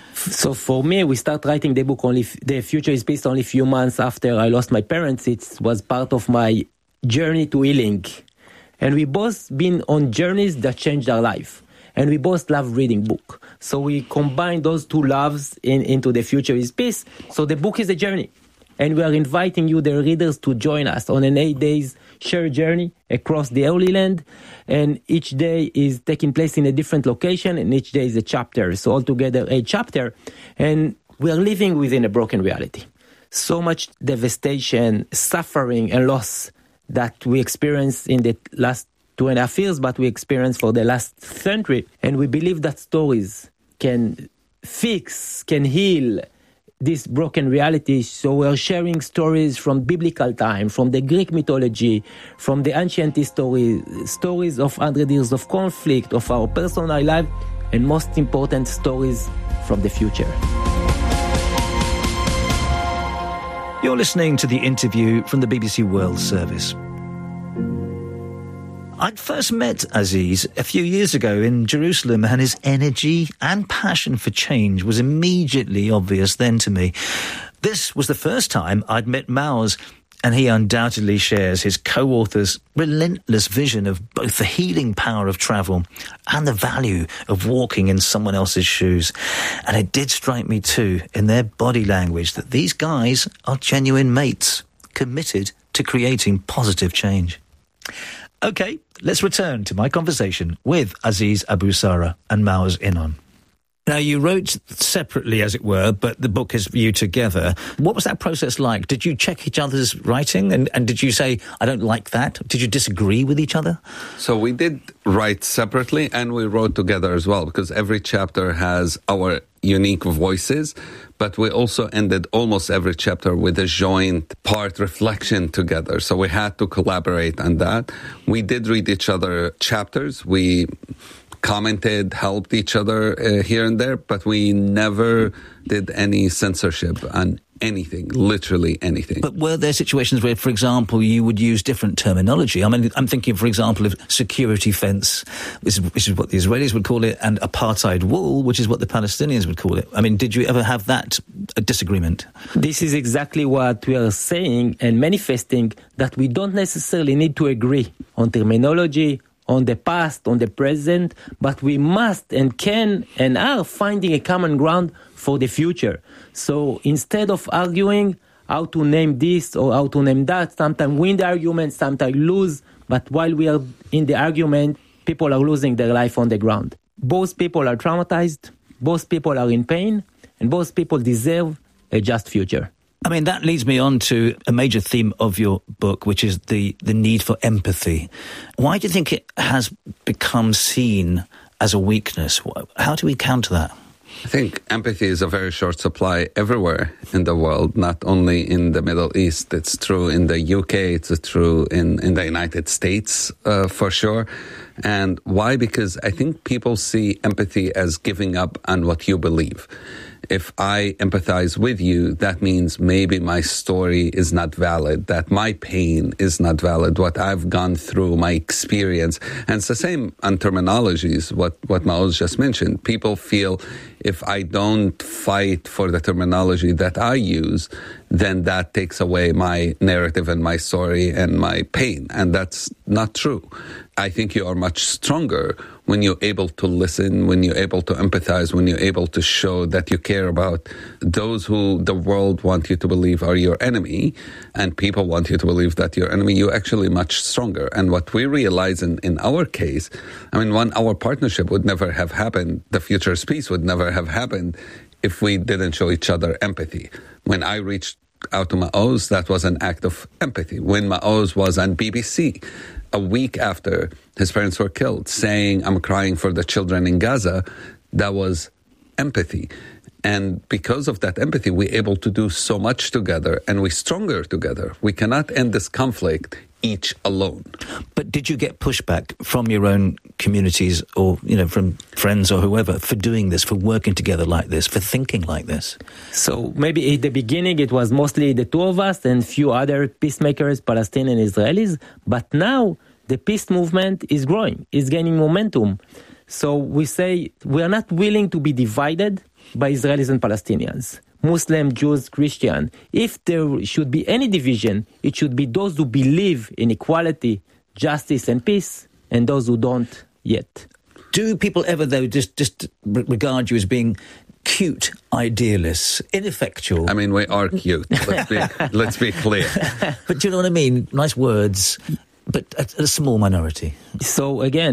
So for me, we start writing the book only, The Future is Peace, only a few months after I lost my parents. It was part of my journey to healing. And we both been on journeys that changed our life. And we both love reading book. So we combine those two loves in, into The Future is Peace. So the book is a journey. And we are inviting you, the readers, to join us on an eight days shared journey across the Holy Land. And each day is taking place in a different location, and each day is a chapter. So altogether, a chapter. And we are living within a broken reality. so much devastation, suffering, and loss that we experienced in the last two and a half years, but we experienced for the last century. And we believe that stories can fix, can heal this broken reality. So we're sharing stories from biblical time, from the Greek mythology, from the ancient history, stories of hundred years of conflict, of our personal life, and most important, stories from the future.
You're listening to the interview from the B B C World Service. I'd first met Aziz a few years ago in Jerusalem, and his energy and passion for change was immediately obvious then to me. This was the first time I'd met Maoz, and he undoubtedly shares his co-author's relentless vision of both the healing power of travel and the value of walking in someone else's shoes. And it did strike me too, in their body language, that these guys are genuine mates, committed to creating positive change. OK, let's return to my conversation with Aziz Abu Sara and Maoz Inon. Now, you wrote separately, as it were, but the book is viewed together. What was that process like? Did you check each other's writing? And, and did you say, I don't like that? Did you disagree with each other?
So we did write separately, and we wrote together as well, because every chapter has our unique voices. But we also ended almost every chapter with a joint part reflection together. So we had to collaborate on that. We did read each other chapters. We commented, helped each other uh, here and there, but we never did any censorship on anything, literally anything.
But were there situations where, for example, you would use different terminology? I mean, I'm thinking, for example, of security fence, which is, which is what the Israelis would call it, and apartheid wall, which is what the Palestinians would call it. I mean, did you ever have that a disagreement?
This is exactly what we are saying and manifesting, that we don't necessarily need to agree on terminology, on the past, on the present, but we must and can and are finding a common ground for the future. So instead of arguing how to name this or how to name that, sometimes win the argument, sometimes lose, but while we are in the argument, people are losing their life on the ground. Both people are traumatized, both people are in pain, and both people deserve a just future.
I mean, that leads me on to a major theme of your book, which is the, the need for empathy. Why do you think it has become seen as a weakness? How do we counter that?
I think empathy is a very short supply everywhere in the world, not only in the Middle East. It's true in the U K, it's true in, in the United States, uh, for sure. And why? Because I think people see empathy as giving up on what you believe. If I empathize with you, that means maybe my story is not valid, that my pain is not valid, what I've gone through, my experience. And it's the same on terminologies, what, what Maoz just mentioned. People feel if I don't fight for the terminology that I use, then that takes away my narrative and my story and my pain. And that's not true. I think you are much stronger when you're able to listen, when you're able to empathize, when you're able to show that you care about those who the world want you to believe are your enemy, and people want you to believe that you're enemy. You're actually much stronger. And what we realize in, in our case, I mean, one, our partnership would never have happened. The Future's Peace would never have happened if we didn't show each other empathy. When I reached out to Maoz, that was an act of empathy. When Maoz was on B B C, a week after his parents were killed, saying, I'm crying for the children in Gaza, that was empathy. And because of that empathy, we're able to do so much together, and we're stronger together. We cannot end this conflict each alone.
But did you get pushback from your own communities or, you know, from friends or whoever for doing this, for working together like this, for thinking like this?
So maybe at the beginning it was mostly the two of us and few other peacemakers, Palestinian and Israelis. But now the peace movement is growing, is gaining momentum. So we say we are not willing to be divided by Israelis and Palestinians, Muslim, Jews, Christian. If there should be any division, it should be those who believe in equality, justice and peace, and those who don't yet.
Do people ever, though, just, just regard you as being cute idealists, ineffectual?
I mean, we are cute. Let's be, let's be clear.
But do you know what I mean? Nice words, but a, a small minority.
So again,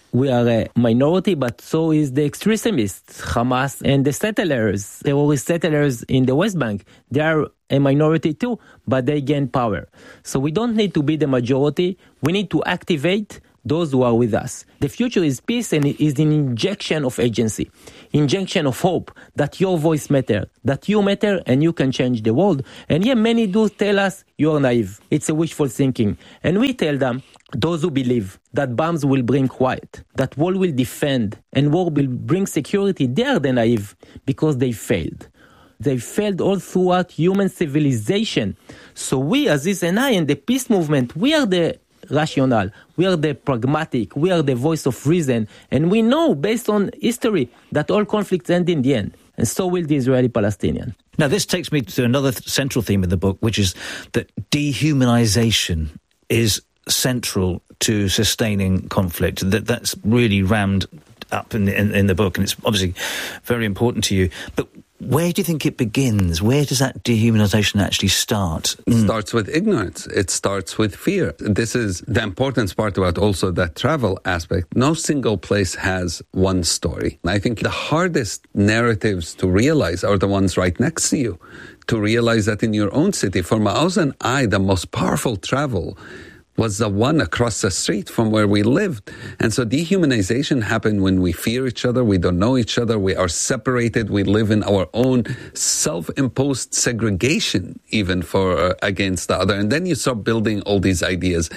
we are a minority, but so is the extremists, Hamas and the settlers, terrorist settlers in the West Bank. They are a minority too, but they gain power. So we don't need to be the majority. We need to activate those who are with us. The future is peace, and it is an injection of agency, injection of hope that your voice matters, that you matter and you can change the world. And yeah, many do tell us you're naive. It's a wishful thinking. And we tell them, those who believe that bombs will bring quiet, that war will defend and war will bring security, they are the naive because they failed. They failed all throughout human civilization. So we, Aziz and I, and the peace movement, we are the rational, we are the pragmatic, we are the voice of reason, and we know, based on history, that all conflicts end in the end, and so will the Israeli-Palestinian.
Now, this takes me to another th- central theme in the book, which is that dehumanization is central to sustaining conflict. That That's really rammed up in, in, in the book, and it's obviously very important to you. But where do you think it begins? Where does that dehumanization actually start?
It mm. starts with ignorance. It starts with fear. This is the important part about also that travel aspect. No single place has one story. I think the hardest narratives to realize are the ones right next to you. To realize that in your own city, for Maoz and I, the most powerful travel was the one across the street from where we lived. And so dehumanization happened when we fear each other, we don't know each other, we are separated, we live in our own self-imposed segregation even for uh, against the other. And then you start building all these ideas.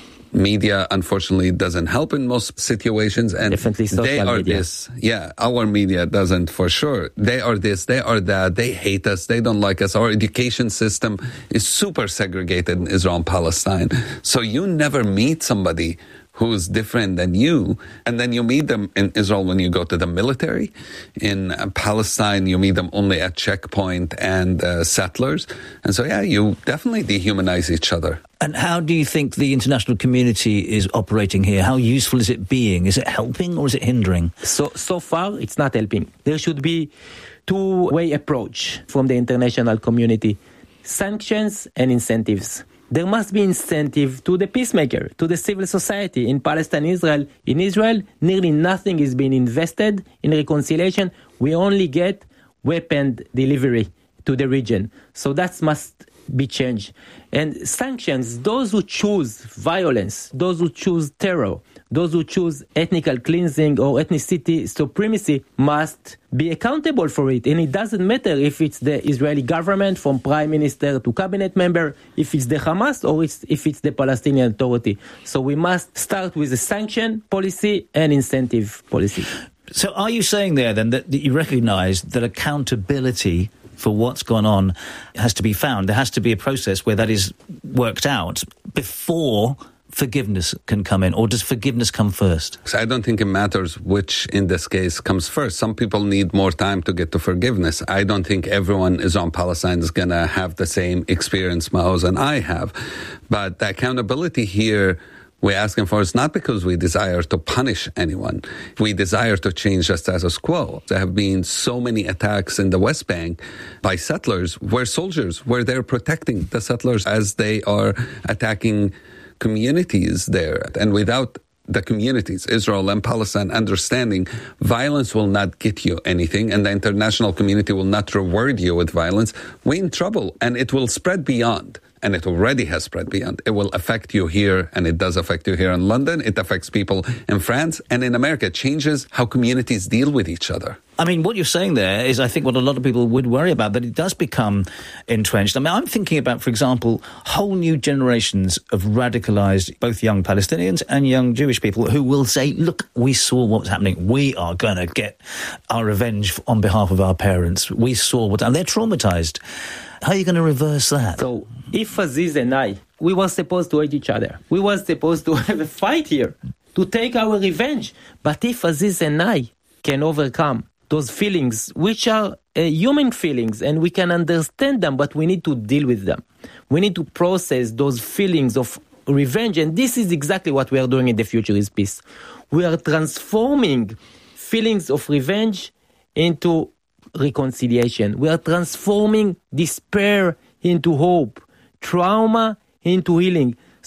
Media, unfortunately, doesn't help in most situations. And
Definitely social
they are
media.
this. Yeah, our media doesn't for sure. They are this, they are that, they hate us, they don't like us. Our education system is super segregated in Israel and Palestine. So you never meet somebody who's different than you, and then you meet them in Israel when you go to the military. In uh, Palestine, you meet them only at checkpoint and uh, settlers. And so, yeah, you definitely dehumanize each other.
And how do you think the international community is operating here? How useful is it being? Is it helping or is it hindering?
So, so far, it's not helping. There should be two-way approach from the international community. Sanctions and incentives. There must be incentive to the peacemaker, to the civil society in Palestine, Israel. In Israel, nearly nothing is being invested in reconciliation. We only get weapon delivery to the region. So that must be changed. And sanctions, those who choose violence, those who choose terror, those who choose ethnical cleansing or ethnicity supremacy must be accountable for it. And it doesn't matter if it's the Israeli government, from prime minister to cabinet member, if it's the Hamas or it's, if it's the Palestinian Authority. So we must start with a sanction policy and incentive policy.
So are you saying there then that, that you recognise that accountability for what's gone on has to be found? There has to be a process where that is worked out before forgiveness can come in, or does forgiveness come first?
So I don't think it matters which, in this case, comes first. Some people need more time to get to forgiveness. I don't think everyone is on Palestine is going to have the same experience Maoz and I have. But the accountability here we're asking for is not because we desire to punish anyone. We desire to change the status quo. There have been so many attacks in the West Bank by settlers where soldiers were there protecting the settlers as they are attacking communities there. And without the communities, Israel and Palestine, understanding violence will not get you anything and the international community will not reward you with violence, we're in trouble and it will spread beyond. And it already has spread beyond. It will affect you here, and it does affect you here in London. It affects people in France and in America. It changes how communities deal with each other.
I mean, what you're saying there is, I think, what a lot of people would worry about, that it does become entrenched. I mean, I'm thinking about, for example, whole new generations of radicalised, both young Palestinians and young Jewish people who will say, look, we saw what's happening. We are going to get our revenge on behalf of our parents. We saw what... And they're traumatised. How are you going to reverse that?
So, if Aziz and I, we were supposed to hate each other. We were supposed to have a fight here, to take our revenge. But if Aziz and I can overcome those feelings, which are uh, human feelings, and we can understand them, but we need to deal with them. We need to process those feelings of revenge, and this is exactly what we are doing in The Future is Peace. We are transforming feelings of revenge into reconciliation. We are transforming despair into hope, trauma into healing. So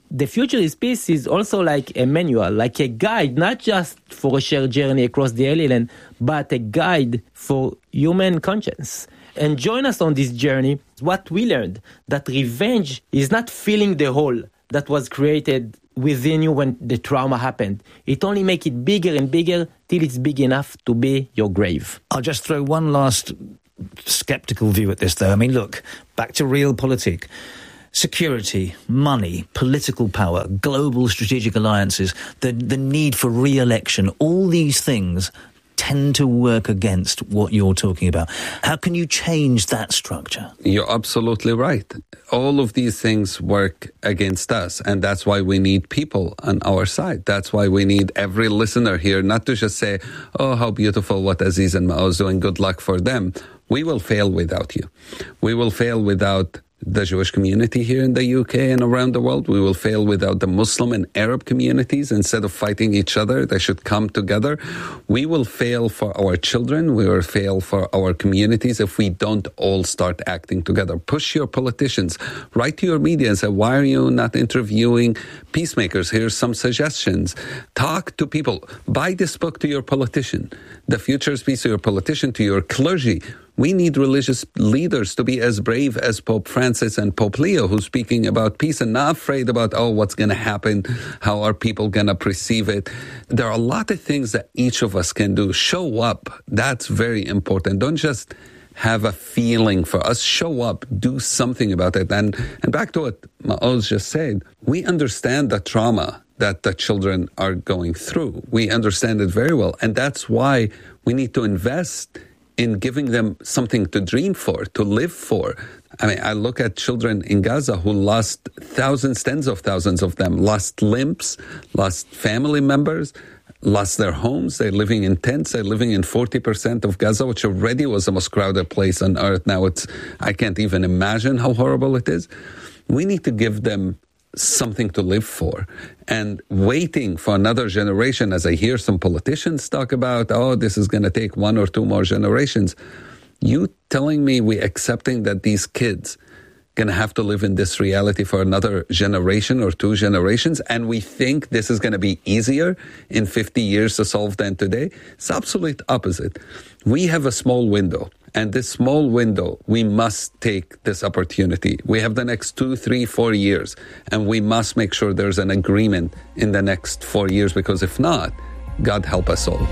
The Future is Peace is also like a manual, like a guide, not just for a shared journey across the alien, but a guide for human conscience. And join us on this journey. What we learned, that revenge is not filling the hole that was created within you when the trauma happened. It only makes it bigger and bigger till it's big enough to be your grave.
I'll just throw one last sceptical view at this, though. I mean, look, back to realpolitik. Security, money, political power, global strategic alliances, the, the need for re-election, all these things tend to work against what you're talking about. How can you change that structure?
You're absolutely right. All of these things work against us, and that's why we need people on our side. That's why we need every listener here not to just say, oh, how beautiful what Aziz and Maoz do, and good luck for them. We will fail without you. We will fail without the Jewish community here in the U K and around the world. We will fail without the Muslim and Arab communities. Instead of fighting each other, they should come together. We will fail for our children. We will fail for our communities if we don't all start acting together. Push your politicians. Write to your media and say, why are you not interviewing peacemakers? Here's some suggestions. Talk to people. Buy this book to your politician. The Future is Peace to your politician, to your clergy. We need religious leaders to be as brave as Pope Francis and Pope Leo, who's speaking about peace and not afraid about, oh, what's going to happen? How are people going to perceive it? There are a lot of things that each of us can do. Show up. That's very important. Don't just have a feeling for us. Show up. Do something about it. And, and back to what Maoz just said, we understand the trauma that the children are going through. We understand it very well. And that's why we need to invest in giving them something to dream for, to live for. I mean, I look at children in Gaza who lost thousands, tens of thousands of them, lost limbs, lost family members, lost their homes. They're living in tents. They're living in forty percent of Gaza, which already was the most crowded place on earth. Now it's, I can't even imagine how horrible it is. We need to give them something to live for. And waiting for another generation, as I hear some politicians talk about, oh, this is going to take one or two more generations. You telling me we accepting that these kids going to have to live in this reality for another generation or two generations, and we think this is going to be easier in fifty years to solve than today? It's absolute opposite. We have a small window. And this small window, we must take this opportunity. We have the next two, three, four years, and we must make sure there's an agreement in the next four years, because if not, God help us all.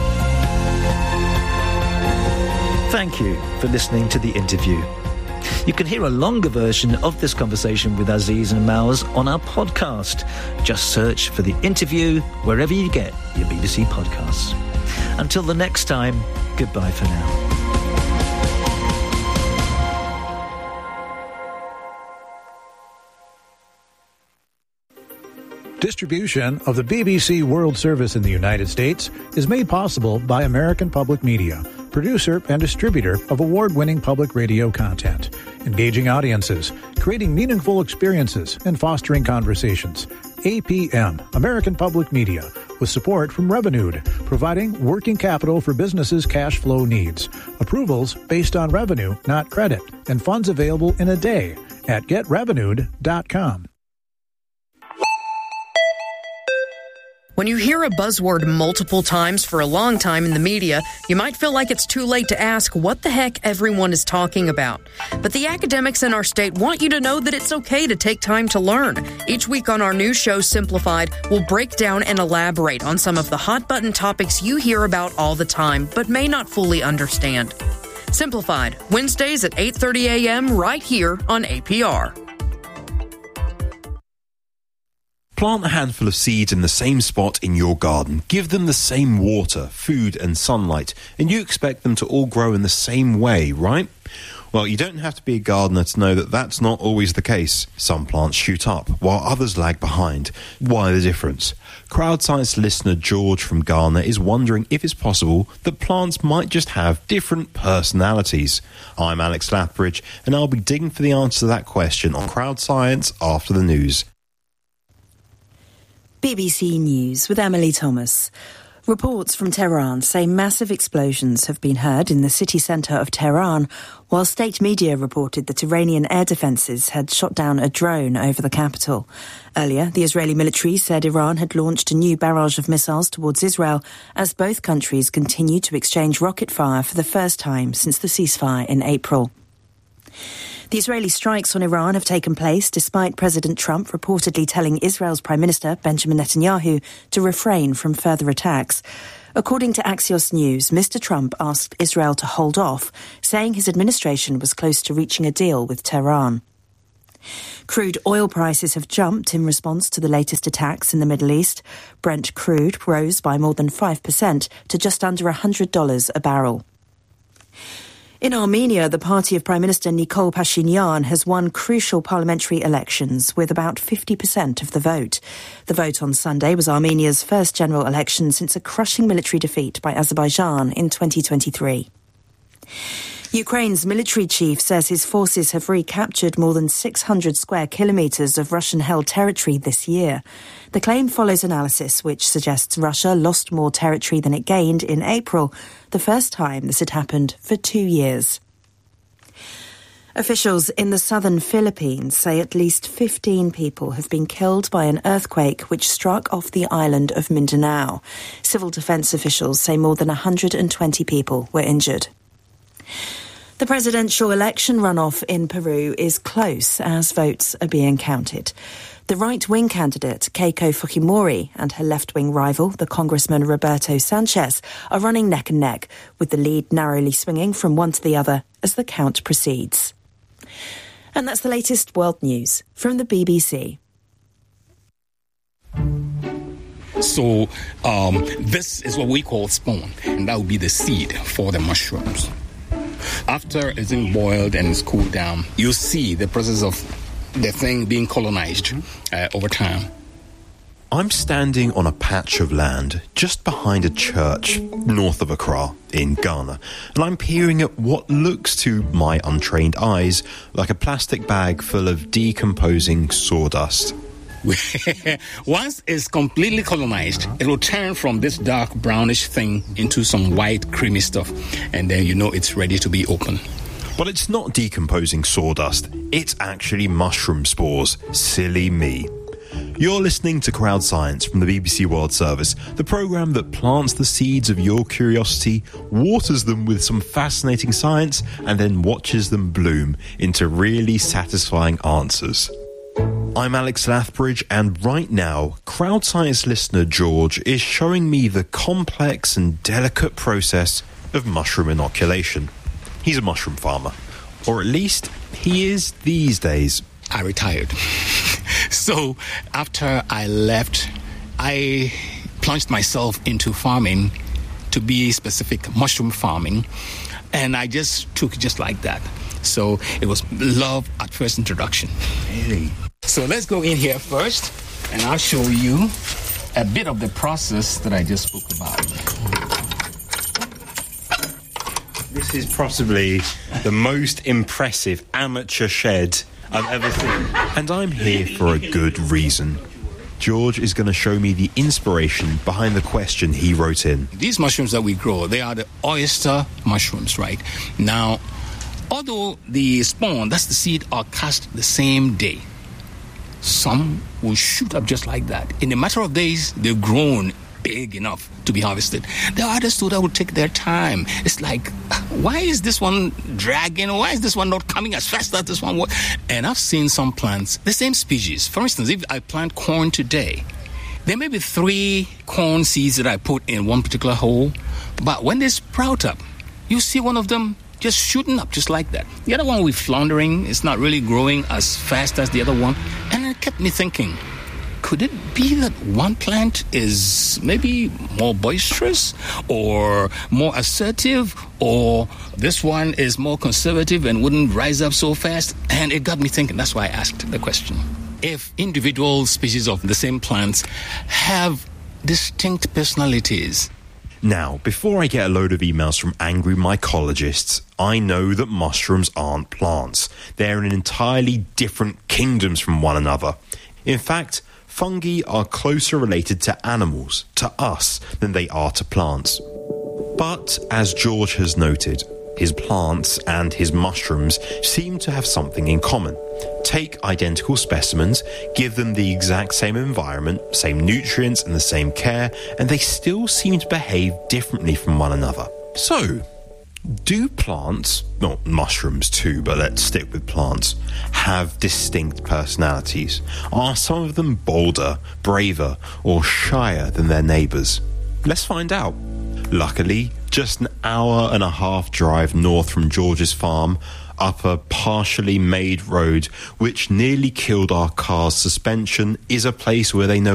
Thank you for listening to the interview. You can hear a longer version of this conversation with Aziz and Maoz on our podcast. Just search for the interview wherever you get your B B C podcasts. Until the next time, goodbye for now.
Distribution of the B B C World Service in the United States is made possible by American Public Media, producer and distributor of award-winning public radio content, engaging audiences, creating meaningful experiences, and fostering conversations. A P M, American Public Media, with support from Revenued, providing working capital for businesses' cash flow needs. Approvals based on revenue, not credit, and funds available in a day at get revenued dot com.
When you hear a buzzword multiple times for a long time in the media, you might feel like it's too late to ask what the heck everyone is talking about. But the academics in our state want you to know that it's okay to take time to learn. Each week on our new show, Simplified, we'll break down and elaborate on some of the hot-button topics you hear about all the time, but may not fully understand. Simplified, Wednesdays at eight thirty a.m. right here on A P R.
Plant a handful of seeds in the same spot in your garden. Give them the same water, food and sunlight, and you expect them to all grow in the same way, right? Well, you don't have to be a gardener to know that that's not always the case. Some plants shoot up, while others lag behind. Why the difference? Crowdscience listener George from Ghana is wondering if it's possible that plants might just have different personalities. I'm Alex Lathbridge, and I'll be digging for the answer to that question on Crowdscience after the news.
B B C News with Emily Thomas. Reports from Tehran say massive explosions have been heard in the city centre of Tehran, while state media reported that Iranian air defences had shot down a drone over the capital. Earlier, the Israeli military said Iran had launched a new barrage of missiles towards Israel as both countries continue to exchange rocket fire for the first time since the ceasefire in April. The Israeli strikes on Iran have taken place despite President Trump reportedly telling Israel's Prime Minister Benjamin Netanyahu to refrain from further attacks. According to Axios News, Mister Trump asked Israel to hold off, saying his administration was close to reaching a deal with Tehran. Crude oil prices have jumped in response to the latest attacks in the Middle East. Brent crude rose by more than five percent to just under one hundred dollars a barrel. In Armenia, the party of Prime Minister Nikol Pashinyan has won crucial parliamentary elections with about fifty percent of the vote. The vote on Sunday was Armenia's first general election since a crushing military defeat by Azerbaijan in twenty twenty-three. Ukraine's military chief says his forces have recaptured more than six hundred square kilometres of Russian-held territory this year. The claim follows analysis which suggests Russia lost more territory than it gained in April, the first time this had happened for two years. Officials in the southern Philippines say at least fifteen people have been killed by an earthquake which struck off the island of Mindanao. Civil defence officials say more than one hundred twenty people were injured. The presidential election runoff in Peru is close as votes are being counted. The right-wing candidate, Keiko Fujimori, and her left-wing rival, the Congressman Roberto Sanchez, are running neck and neck, with the lead narrowly swinging from one to the other as the count proceeds. And that's the latest world news from the B B C.
So um, this is what we call spawn, and that would be the seed for the mushrooms. After it's been boiled and it's cooled down, you see the process of the thing being colonized uh, over time.
I'm standing on a patch of land just behind a church north of Accra in Ghana, and I'm peering at what looks to my untrained eyes like a plastic bag full of decomposing sawdust.
Once it's completely colonized, it will turn from this dark brownish thing into some white creamy stuff, and then you know it's ready to be open.
But it's not decomposing sawdust, it's actually mushroom spores. Silly me. You're listening to Crowd Science from the B B C World Service, the programme that plants the seeds of your curiosity, waters them with some fascinating science, and then watches them bloom into really satisfying answers. I'm Alex Lathbridge, and right now, Crowd Science listener George is showing me the complex and delicate process of mushroom inoculation. He's a mushroom farmer, or at least he is these days.
I retired. So after I left, I plunged myself into farming, to be specific, mushroom farming, and I just took it just like that. So it was love at first introduction.
Really?
So let's go in here first, and I'll show you a bit of the process that I just spoke about.
This is possibly the most impressive amateur shed I've ever seen. And I'm here for a good reason. George is going to show me the inspiration behind the question he wrote in.
These mushrooms that we grow, they are the oyster mushrooms, right? Now, although the spawn, that's the seed, are cast the same day, some will shoot up just like that. In a matter of days, they've grown big enough to be harvested. There are others too that will take their time. It's like, why is this one dragging? Why is this one not coming as fast as this one? And I've seen some plants, the same species. For instance, if I plant corn today, there may be three corn seeds that I put in one particular hole, but when they sprout up, you see one of them just shooting up just like that. The other one will be floundering. It's not really growing as fast as the other one. And it kept me thinking, could it be that one plant is maybe more boisterous or more assertive, or this one is more conservative and wouldn't rise up so fast? And it got me thinking. That's why I asked the question. If individual species of the same plants have distinct personalities.
Now, before I get a load of emails from angry mycologists, I know that mushrooms aren't plants. They're in entirely different kingdoms from one another. In fact, fungi are closer related to animals, to us, than they are to plants. But, as George has noted, his plants and his mushrooms seem to have something in common. Take identical specimens, give them the exact same environment, same nutrients and the same care, and they still seem to behave differently from one another. So, do plants, not mushrooms too, but let's stick with plants, have distinct personalities? Are some of them bolder, braver, or shyer than their neighbours? Let's find out. Luckily, just an hour and a half drive north from George's farm, up a partially made road which nearly killed our car's suspension, is a place where they know